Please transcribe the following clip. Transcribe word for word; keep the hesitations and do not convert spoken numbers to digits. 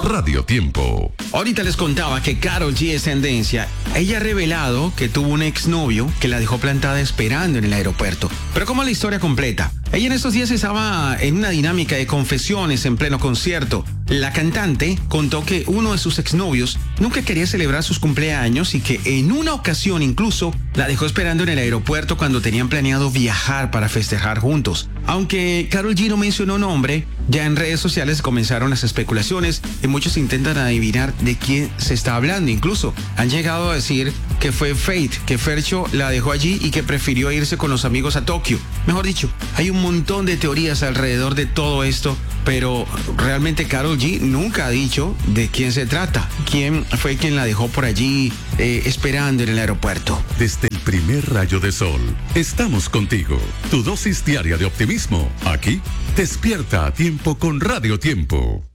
Radio Tiempo. Ahorita les contaba que Karol G es tendencia. Ella ha revelado que tuvo un exnovio que la dejó plantada esperando en el aeropuerto. Pero ¿cómo es la historia completa? Ella en estos días estaba en una dinámica de confesiones en pleno concierto. La cantante contó que uno de sus exnovios nunca quería celebrar sus cumpleaños y que en una ocasión incluso la dejó esperando en el aeropuerto cuando tenían planeado viajar para festejar juntos. Aunque Karol G no mencionó nombre, ya en redes sociales comenzaron las especulaciones y muchos intentan adivinar de quién se está hablando. Incluso han llegado a decir que fue Fate, que Fercho la dejó allí y que prefirió irse con los amigos a Tokio. Mejor dicho, hay un montón de teorías alrededor de todo esto, pero realmente Karol G nunca ha dicho de quién se trata, quién fue quien la dejó por allí eh, esperando en el aeropuerto. Desde el primer rayo de sol, estamos contigo. Tu dosis diaria de optimismo, aquí, despierta a tiempo con Radio Tiempo.